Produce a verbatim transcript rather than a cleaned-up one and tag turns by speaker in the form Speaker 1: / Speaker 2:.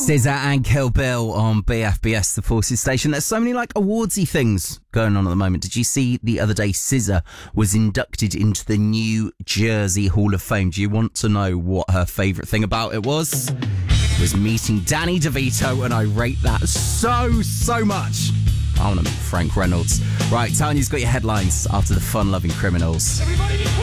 Speaker 1: SZA and Kill Bill on B F B S, the Forces station. There's so many like awardsy things going on at the moment. Did you see the other day SZA was inducted into the New Jersey Hall of Fame? Do you want to know what her favourite thing about it was? It was meeting Danny DeVito, and I rate that so, so much. I want to meet Frank Reynolds. Right, Tanya's got your headlines after the fun-loving Criminals.
Speaker 2: Everybody